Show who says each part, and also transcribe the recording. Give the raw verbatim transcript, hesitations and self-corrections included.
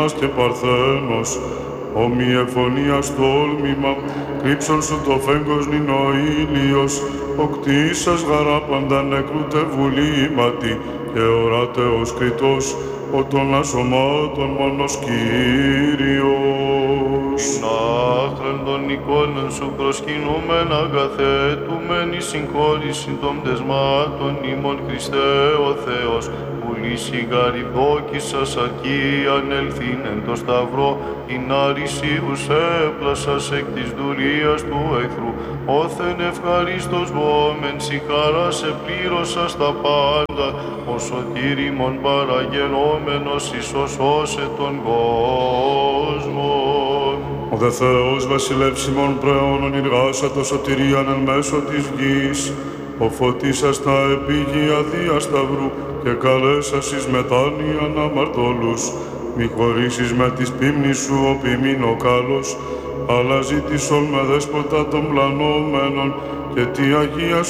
Speaker 1: και Παρθένος, ομοιεφωνίας το όλμημα, κρύψον σου το φέγγος νυν ο ήλιος, ο κτίσας γαρά πάντα νεκρούτε βουλήματι, και ορατέος κριτός, ο των ασωμάτων μόνος Κύριος.
Speaker 2: Άχρεν των εικόνων σου προσκυνούμεν αγαθέτουμεν εις συγχώρηση των πτεσμάτων ημών Χριστέ ο Θεός, πουλήσει γαριβόκησας αρκεί ανελθήν εν το σταυρό, την άρισιους έπλασας εκ της δουλείας του εχθρού, όθεν ευχαρίστως βόμεν συγχαρά σε πλήρωσας τα πάντα, ο σωτήριμον παραγενόμενος Ιησοσώσε τον κόσμο.
Speaker 1: Ο δε Θεός βασιλεύσιμον πρεόνων ηργάσατο σωτηρίαν εν μέσω της γης, ο φωτίσας τα επίγεια δια σταυρού και καλέσας εις μετάνοιαν αμαρτωλούς, μη χωρίσεις με της πίμνης σου ο ποιμήν ο κάλος, αλλά ζήτησον με δέσποτα των πλανώμενων και τη Αγία